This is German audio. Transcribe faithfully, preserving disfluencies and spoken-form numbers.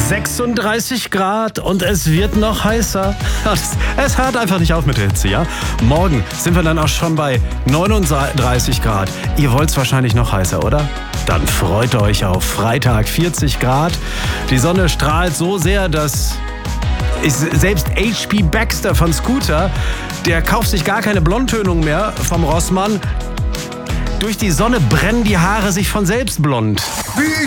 sechsunddreißig Grad und es wird noch heißer. Es, es hört einfach nicht auf mit der Hitze, ja? Morgen sind wir dann auch schon bei neununddreißig Grad. Ihr wollt es wahrscheinlich noch heißer, oder? Dann freut euch auf Freitag vierzig Grad. Die Sonne strahlt so sehr, dass ich, selbst H P Baxter von Scooter, der kauft sich gar keine Blondtönung mehr vom Rossmann. Durch die Sonne brennen die Haare sich von selbst blond. Wie